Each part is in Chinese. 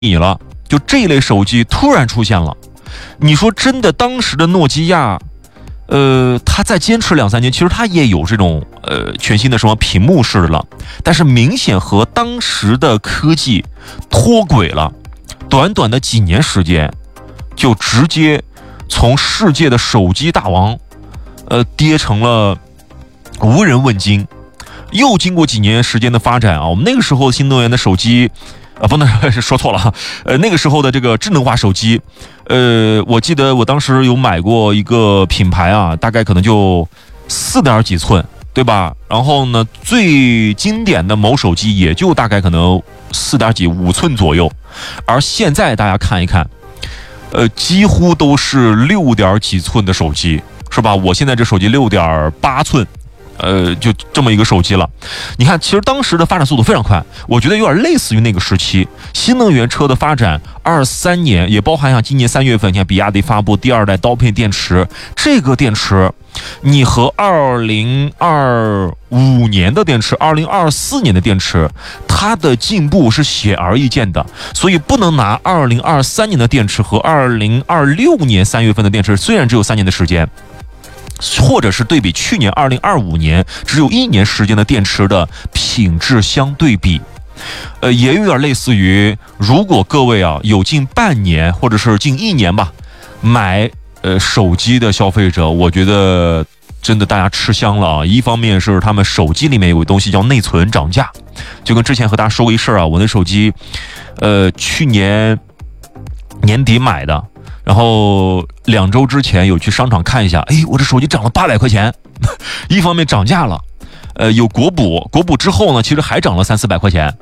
你了，就这一类手机突然出现了。你说真的，当时的诺基亚，它再坚持2-3年，其实它也有这种全新的什么屏幕式的了，但是明显和当时的科技脱轨了。短短的几年时间，就直接从世界的手机大王，跌成了无人问津。又经过几年时间的发展啊，我们那个时候新能源的手机。不能说错了哈，那个时候的这个智能化手机，我记得我当时有买过一个品牌啊，大概可能就4点几寸，对吧？然后呢，最经典的某手机也就大概可能4点几5寸左右，而现在大家看一看，几乎都是6点几寸的手机，是吧？我现在这手机6.8寸。就这么一个手机了。你看，其实当时的发展速度非常快，我觉得有点类似于那个时期新能源车的发展。23年也包含像今年3月份，你看比亚迪发布第2代刀片电池，这个电池你和2025年的电池、2024年的电池，它的进步是显而易见的，所以不能拿2023年的电池和2026年3月份的电池，虽然只有3年的时间。或者是对比去年2025年只有1年时间的电池的品质相对比，也有点类似于，如果各位啊有近半年或者是近1年吧买手机的消费者，我觉得真的大家吃香了啊！一方面是他们手机里面有个东西叫内存涨价，就跟之前和大家说过一事啊，我那手机去年年底买的。然后2周之前有去商场看一下，我这手机涨了800块钱，一方面涨价了，有国补之后呢，其实还涨了300-400块钱，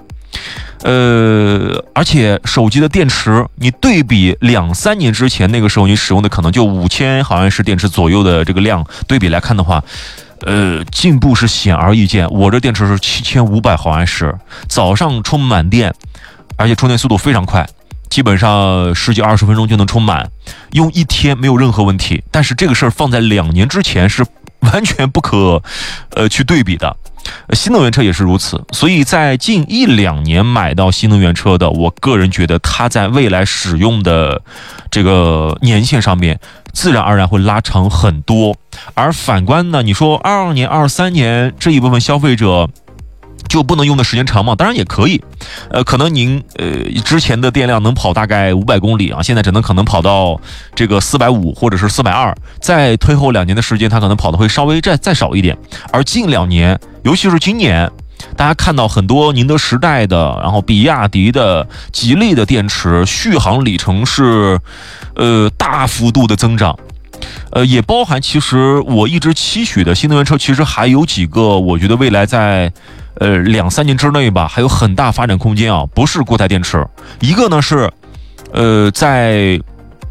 而且手机的电池，你对比2-3年之前那个时候你使用的可能就5000毫安时电池左右的这个量，对比来看的话，进步是显而易见。我这电池是7500毫安时，早上充满电，而且充电速度非常快。基本上10几20分钟就能充满，用1天没有任何问题。但是这个事儿放在2年之前是完全不可去对比的。新能源车也是如此，所以在近1-2年买到新能源车的，我个人觉得它在未来使用的这个年限上面，自然而然会拉长很多。而反观呢，你说22年、23年这一部分消费者。就不能用的时间长吗？当然也可以，可能您之前的电量能跑大概500公里啊，现在只能可能跑到这个450或者是420，再推后2年的时间，它可能跑的会稍微再少一点。而近2年，尤其是今年，大家看到很多宁德时代的，然后比亚迪的、吉利的电池续航里程是大幅度的增长。也包含其实我一直期许的新能源车，其实还有几个，我觉得未来在2-3年之内吧，还有很大发展空间啊。不是固态电池，一个呢是在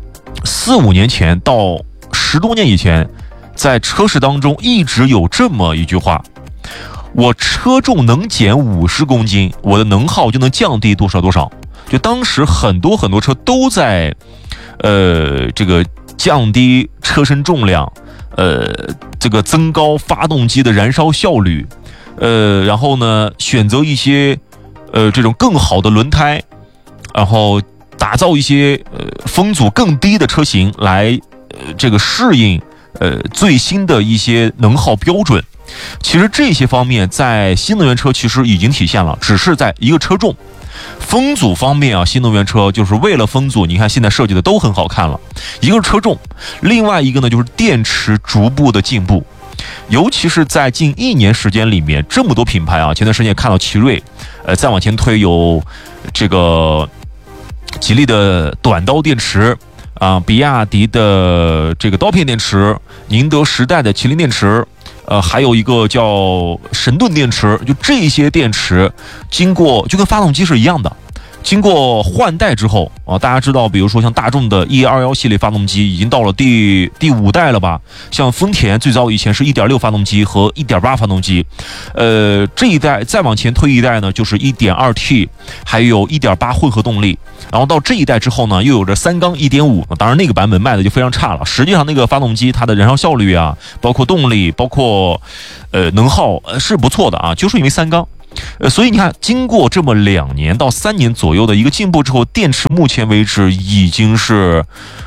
4-5年前到10多年以前，在车市当中一直有这么一句话：我车重能减50公斤，我的能耗就能降低多少多少。就当时很多车都在这个降低车身重量，这个增高发动机的燃烧效率，然后呢选择一些这种更好的轮胎，然后打造一些风阻更低的车型来这个适应最新的一些能耗标准。其实这些方面在新能源车其实已经体现了，只是在一个车重。风阻方面啊，新能源车就是为了风阻，你看现在设计的都很好看了。一个是车重，另外一个呢就是电池逐步的进步。尤其是在近1年时间里面，这么多品牌啊，前段时间也看到奇瑞，再往前推有这个吉利的短刀电池啊，比亚迪的这个刀片电池，宁德时代的麒麟电池。还有一个叫神盾电池，就这些电池经过就跟发动机是一样的，经过换代之后啊，大家知道，比如说像大众的 EA211系列发动机已经到了第5代了吧？像丰田最早以前是 1.6 发动机和 1.8 发动机，这一代再往前推一代呢，就是 1.2T 还有 1.8 混合动力。然后到这一代之后呢，又有着3缸 1.5， 当然那个版本卖的就非常差了。实际上那个发动机它的燃烧效率啊，包括动力，包括能耗是不错的啊，就是因为3缸。 所以你看，经过这么2年到3年左右的一个进步之后，电池目前为止已经是，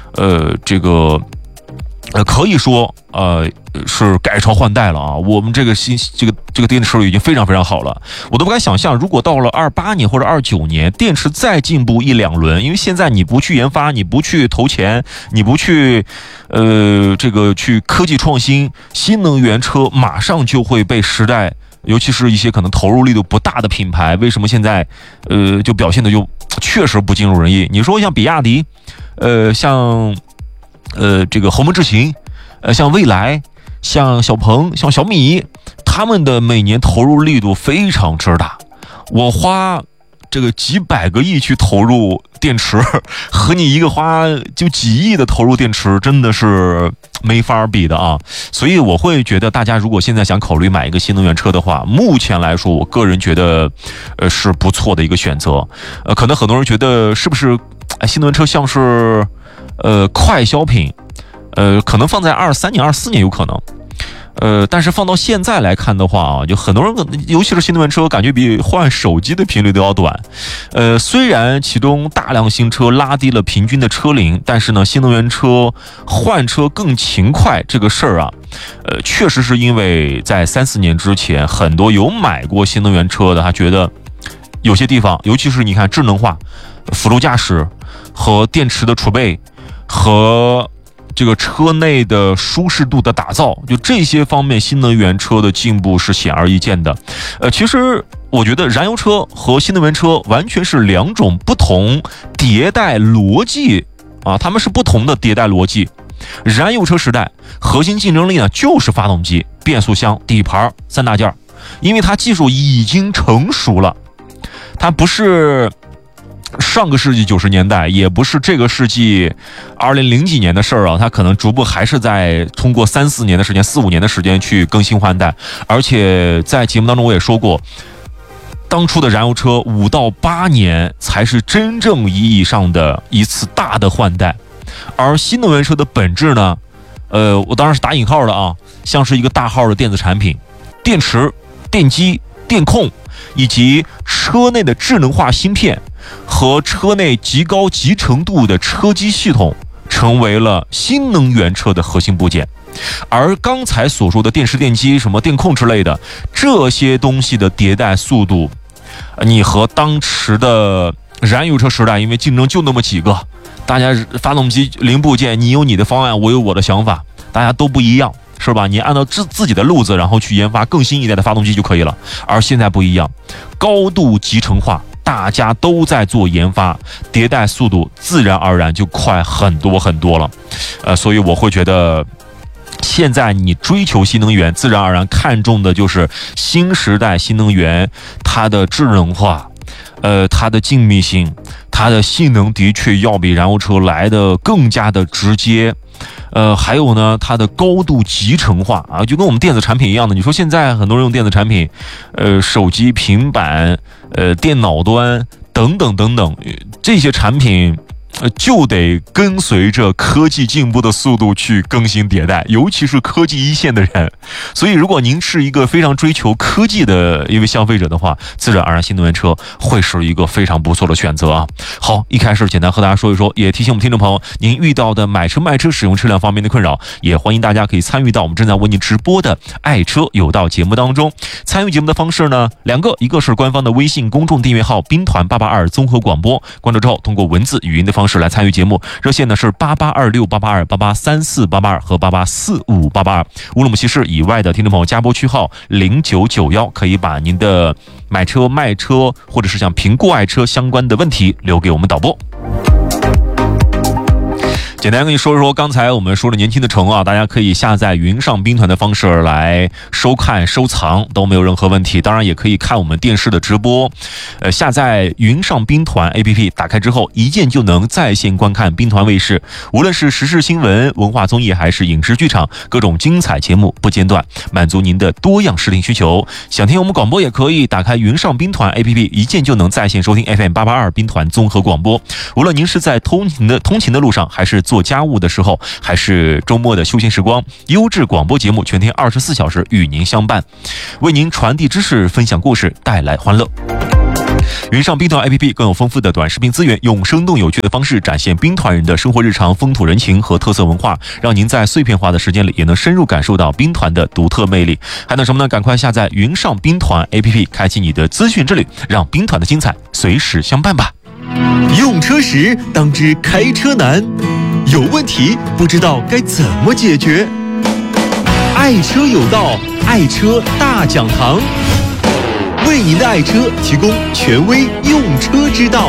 可以说是改朝换代了啊！我们这个电池已经非常非常好了，我都不敢想象，如果到了28年或者29年，电池再进步1-2轮，因为现在你不去研发，你不去投钱，你不去去科技创新，新能源车马上就会被时代，尤其是一些可能投入力度不大的品牌，为什么现在就表现的就确实不尽如人意？你说像比亚迪，像鸿蒙智行，像蔚来，像小鹏，像小米，他们的每年投入力度非常之大。我花这个几百个亿去投入电池，和你一个花就几亿的投入电池，真的是没法比的啊！所以我会觉得，大家如果现在想考虑买一个新能源车的话，目前来说，我个人觉得，是不错的一个选择。可能很多人觉得是不是，新能源车像是快消品，可能放在23年、24年有可能。但是放到现在来看的话啊，就很多人，尤其是新能源车，感觉比换手机的频率都要短。虽然其中大量新车拉低了平均的车龄，但是呢，新能源车换车更勤快这个事儿啊，确实是因为在3-4年之前，很多有买过新能源车的，他觉得有些地方，尤其是你看智能化、辅助驾驶和电池的储备和这个车内的舒适度的打造，就这些方面，新能源车的进步是显而易见的。其实我觉得燃油车和新能源车完全是2种不同迭代逻辑啊，它们是不同的迭代逻辑。燃油车时代核心竞争力呢，就是发动机、变速箱、底盘3大件，因为它技术已经成熟了，它不是上个世纪90年代，也不是这个世纪2000几年的事儿啊，它可能逐步还是在通过3-4年的时间、4-5年的时间去更新换代。而且在节目当中我也说过，当初的燃油车5到8年才是真正意义上的一次大的换代，而新能源车的本质呢，我当然是打引号的啊，像是一个大号的电子产品，电池、电机、电控以及车内的智能化芯片和车内极高集成度的车机系统成为了新能源车的核心部件。而刚才所说的电池、电机、什么电控之类的这些东西的迭代速度，你和当时的燃油车时代，因为竞争就那么几个，大家发动机零部件，你有你的方案，我有我的想法，大家都不一样，是吧？你按照自己的路子，然后去研发更新一代的发动机就可以了。而现在不一样，高度集成化，大家都在做研发，迭代速度自然而然就快很多很多了。所以我会觉得，现在你追求新能源，自然而然看重的就是新时代新能源，它的智能化，它的精密性，它的性能的确要比燃油车来的更加的直接。还有呢，它的高度集成化啊，就跟我们电子产品一样的。你说现在很多人用电子产品，手机、平板、电脑端等等等等，这些产品就得跟随着科技进步的速度去更新迭代，尤其是科技一线的人。所以如果您是一个非常追求科技的一位消费者的话，自然而然新能源车会是一个非常不错的选择啊。好，一开始简单和大家说一说，也提醒我们听众朋友，您遇到的买车卖车使用车辆方面的困扰，也欢迎大家可以参与到我们正在为您直播的爱车有道节目当中。参与节目的方式呢2个，一个是官方的微信公众订阅号兵团882综合广播，关注之后通过文字语音的方式来参与节目，热线呢是882688288488和884588。乌鲁木齐市以外的听众朋友加拨区号0991，可以把您的买车卖车或者是想评估爱车相关的问题留给我们导播。简单跟你说说刚才我们说的年轻的城啊，大家可以下载云上兵团的方式来收看收藏，都没有任何问题。当然也可以看我们电视的直播，下载云上兵团 APP， 打开之后一键就能在线观看兵团卫视，无论是时事新闻、文化综艺还是影视剧场，各种精彩节目不间断，满足您的多样视听需求。想听我们广播也可以打开云上兵团 APP， 一键就能在线收听 FM882兵团综合广播。无论您是在通勤的路上，还是做家务的时候，还是周末的休闲时光，优质广播节目全天24小时与您相伴，为您传递知识，分享故事，带来欢乐。云上兵团 APP 更有丰富的短视频资源，用生动有趣的方式展现兵团人的生活日常、风土人情和特色文化，让您在碎片化的时间里也能深入感受到兵团的独特魅力。还等什么呢？赶快下载云上兵团 APP， 开启你的资讯之旅，让兵团的精彩随时相伴吧。 用车时当知开车难，有问题不知道该怎么解决。爱车有道，爱车大讲堂，为您的爱车提供权威用车之道。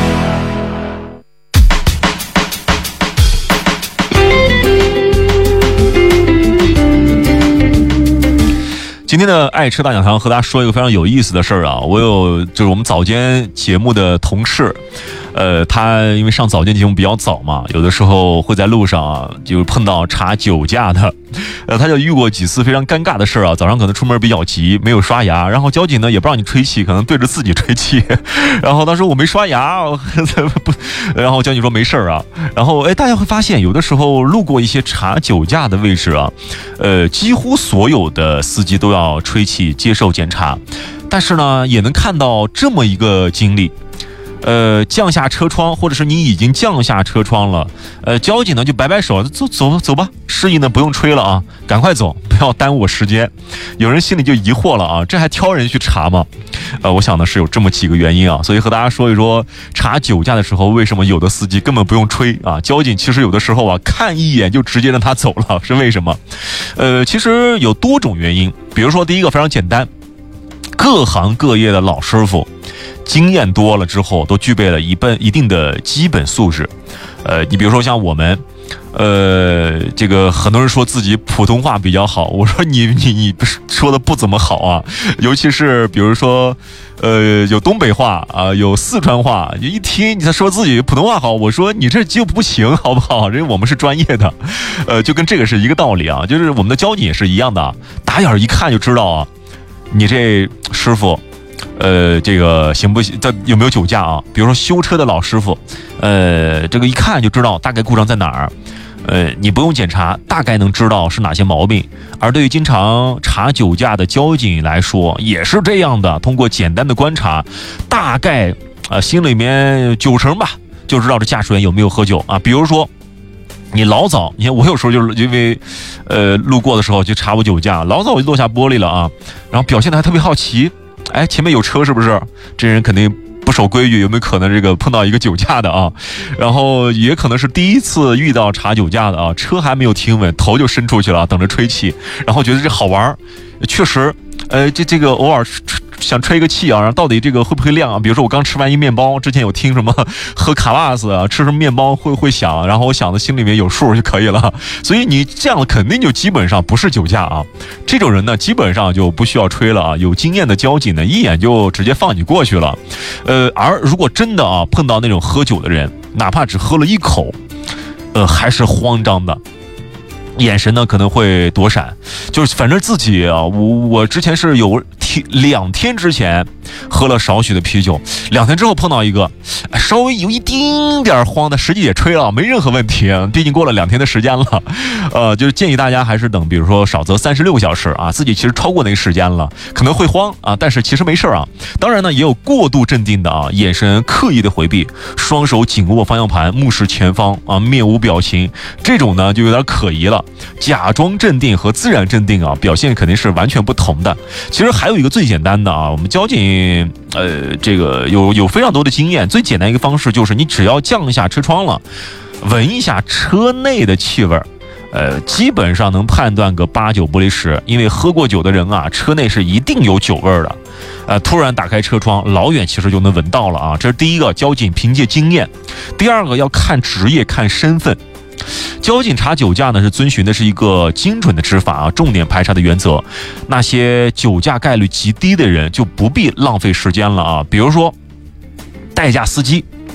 今天的爱车大讲堂和大家说一个非常有意思的事儿啊，就是我们早间节目的同事，他因为上早间节目比较早嘛，有的时候会在路上啊，就碰到查酒驾的，他就遇过几次非常尴尬的事儿啊。早上可能出门比较急，没有刷牙，然后交警呢也不让你吹气，可能对着自己吹气，然后他说我没刷牙，然后交警说没事儿啊。然后大家会发现有的时候路过一些查酒驾的位置啊，几乎所有的司机都要吹气接受检查，但是呢也能看到这么一个经历。降下车窗，或者是你已经降下车窗了，交警呢就摆摆手，走吧，示意呢不用吹了啊，赶快走，不要耽误我时间。有人心里就疑惑了啊，这还挑人去查吗？我想呢是有这么几个原因啊，所以和大家说一说查酒驾的时候，为什么有的司机根本不用吹啊？交警其实有的时候啊看一眼就直接让他走了，是为什么？其实有多种原因，比如说第一个非常简单，各行各业的老师傅。经验多了之后，都具备了一定的基本素质。你比如说像我们，这个很多人说自己普通话比较好，我说你说的不怎么好啊，尤其是比如说，有东北话啊，有四川话，你一听你在说自己普通话好，我说你这就不行，好不好？因为我们是专业的，就跟这个是一个道理啊，就是我们的交警也是一样的，打眼一看就知道啊，你这师傅。这个行不行？他有没有酒驾啊？比如说修车的老师傅，这个一看就知道大概故障在哪儿，你不用检查，大概能知道是哪些毛病。而对于经常查酒驾的交警来说，也是这样的。通过简单的观察，大概心里面90%吧，就知道这驾驶员有没有喝酒啊。比如说。你老早，你看我有时候就是因为，路过的时候就查我酒驾，老早我就落下玻璃了啊，然后表现的还特别好奇，前面有车是不是？这人肯定不守规矩，有没有可能这个碰到一个酒驾的啊？然后也可能是第一次遇到查酒驾的啊，车还没有停稳，头就伸出去了，等着吹气，然后觉得这好玩，确实，这个偶尔想吹个气啊，然后到底这个会不会亮啊？比如说我刚吃完一面包，之前有听什么喝卡瓦斯啊，吃什么面包会响，然后我想的心里面有数就可以了。所以你这样肯定就基本上不是酒驾啊。这种人呢，基本上就不需要吹了啊。有经验的交警呢，一眼就直接放你过去了。而如果真的啊碰到那种喝酒的人，哪怕只喝了一口，还是慌张的。眼神呢可能会躲闪，就是反正自己啊，我之前是有2天之前喝了少许的啤酒，2天之后碰到一个稍微有一丁点慌的，实际也吹了，没任何问题，毕竟过了2天的时间了，就是建议大家还是等，比如说少则36个小时啊，自己其实超过那个时间了，可能会慌啊，但是其实没事啊。当然呢，也有过度镇定的啊，眼神刻意的回避，双手紧握方向盘，目视前方啊，面无表情，这种呢就有点可疑了。假装镇定和自然镇定啊，表现肯定是完全不同的。其实还有一个最简单的啊，我们交警这个有非常多的经验，最简单一个方式就是你只要降一下车窗了，闻一下车内的气味，基本上能判断个8、9不离10。因为喝过酒的人啊，车内是一定有酒味的。突然打开车窗，老远其实就能闻到了啊。这是第一个，交警凭借经验。第二个要看职业，看身份。交警查酒驾呢，是遵循的是一个精准的执法啊，重点排查的原则。那些酒驾概率极低的人就不必浪费时间了啊。比如说代驾司机，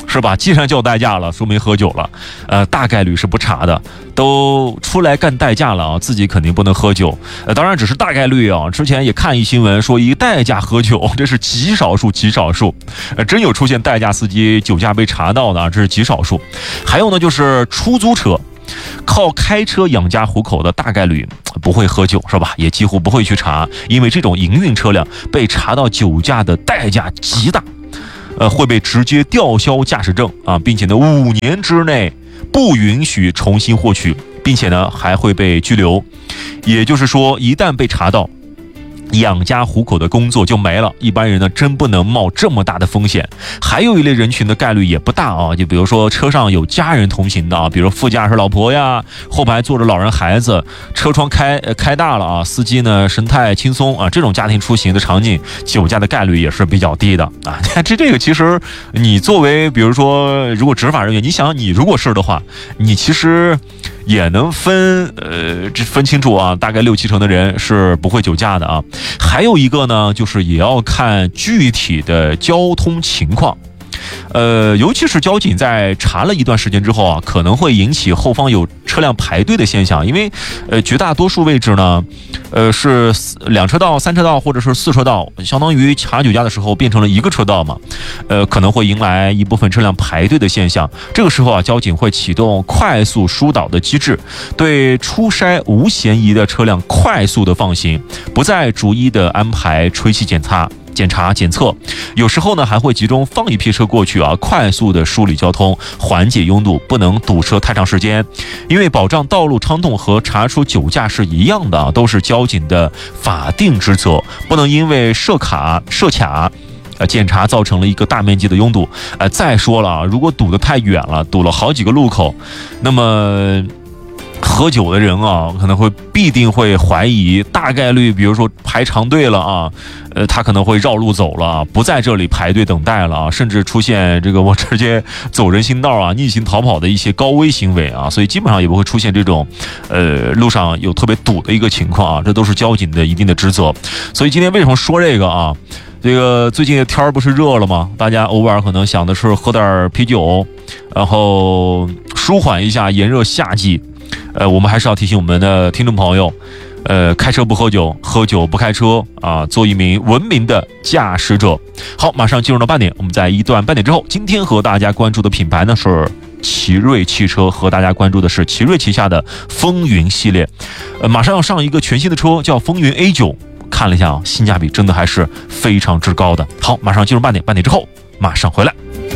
是吧？既然叫代驾了，说明喝酒了，大概率是不查的。都出来干代驾了啊，自己肯定不能喝酒。当然只是大概率啊。之前也看一新闻说一代驾喝酒，这是极少数，真有出现代驾司机酒驾被查到的，这是极少数。还有呢，就是出租车。靠开车养家糊口的大概率不会喝酒，是吧？也几乎不会去查，因为这种营运车辆被查到酒驾的代价极大，会被直接吊销驾驶证啊，并且呢5年之内不允许重新获取，并且呢还会被拘留。也就是说，一旦被查到，养家糊口的工作就没了。一般人呢真不能冒这么大的风险。还有一类人群的概率也不大啊，就比如说车上有家人同行的啊，比如副驾驶老婆呀，后排坐着老人孩子，车窗开大了啊，司机呢神态轻松啊，这种家庭出行的场景，酒驾的概率也是比较低的啊。这个其实你作为比如说如果执法人员，你想你如果是的话，你其实也能分清楚啊，大概6-7成的人是不会酒驾的啊。还有一个呢，就是也要看具体的交通情况。尤其是交警在查了一段时间之后啊，可能会引起后方有车辆排队的现象，因为绝大多数位置呢，是2车道、3车道或者是4车道，相当于查酒驾的时候变成了1个车道嘛，可能会迎来一部分车辆排队的现象。这个时候啊，交警会启动快速疏导的机制，对初筛无嫌疑的车辆快速的放行，不再逐一的安排吹气检查检测，有时候呢还会集中放一批车过去啊，快速的梳理交通，缓解拥堵，不能堵车太长时间。因为保障道路畅通和查出酒驾是一样的啊，都是交警的法定职责，不能因为设卡检查造成了一个大面积的拥堵。再说了，如果堵得太远了，堵了好几个路口，那么喝酒的人啊，可能必定会怀疑，大概率比如说排长队了啊，他可能会绕路走了，不在这里排队等待了啊，甚至出现这个我直接走人行道啊，逆行逃跑的一些高危行为啊，所以基本上也不会出现这种路上有特别堵的一个情况啊，这都是交警的一定的职责。所以今天为什么说这个啊？这个最近的天儿不是热了吗？大家偶尔可能想的是喝点啤酒，然后舒缓一下炎热夏季。我们还是要提醒我们的听众朋友，开车不喝酒，喝酒不开车啊，做一名文明的驾驶者。好，马上进入到半点，我们在一段半点之后，今天和大家关注的品牌呢是奇瑞汽车，和大家关注的是奇瑞旗下的风云系列。马上要上一个全新的车，叫风云 A9， 看了一下啊，性价比真的还是非常之高的。好，马上进入半点，半点之后马上回来。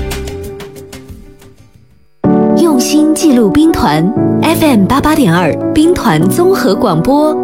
用心记录兵团 FM 88.2兵团综合广播。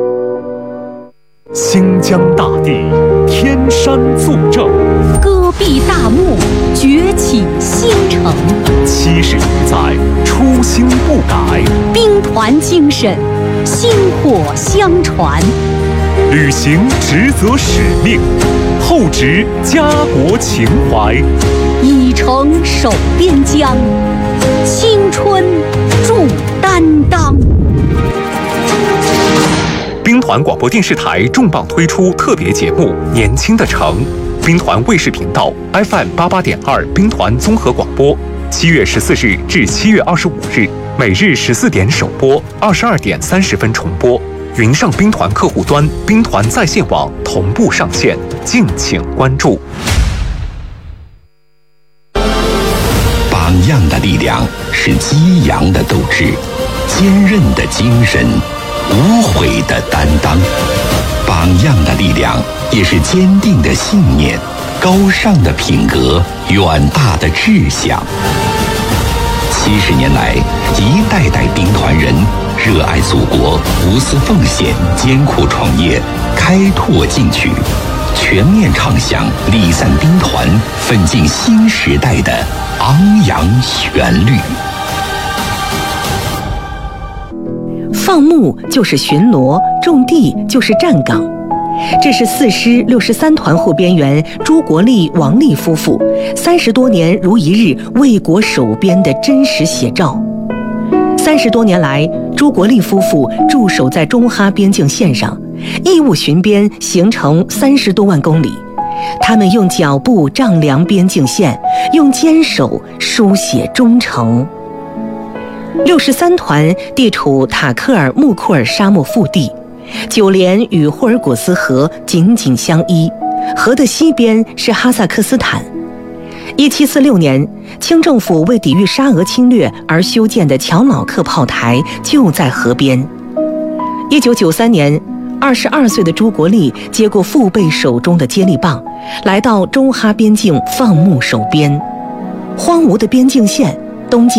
新疆大地天山作证， 戈壁大漠崛起新城 70余载初心不改， 兵团精神薪火相传， 履行职责使命，厚植家国情怀， 以诚守边疆，青春铸担当。 兵团广播电视台重磅推出特别节目《年轻的城》，兵团卫视频道 FM 88.2兵团综合广播，7月14日至7月25日，每日14点首播，22点30分重播。云上兵团客户端、兵团在线网同步上线，敬请关注。 榜样的力量是激扬的斗志，坚韧的精神，无悔的担当。榜样的力量也是坚定的信念，高尚的品格，远大的志向。70年来，一代代兵团人热爱祖国，无私奉献，艰苦创业，开拓进取，全面唱响离散兵团奋进新时代的昂扬旋律。 放牧就是巡逻，种地就是站岗。这是4师63团护编员朱国立、王丽夫妇30多年如一日为国守边的真实写照。30多年来，朱国立夫妇驻守在中哈边境线上，义务巡边行程30多万公里， 他们用脚步丈量边境线，用坚守书写忠诚。63团地处塔克尔木库尔沙漠腹地，9连与霍尔果斯河紧紧相依，河的西边是哈萨克斯坦。1746年，清政府为抵御沙俄侵略而修建的乔瑙克炮台就在河边。1993年，22岁的朱国立接过父辈手中的接力棒，来到中哈边境放牧守边。荒芜的边境线，冬季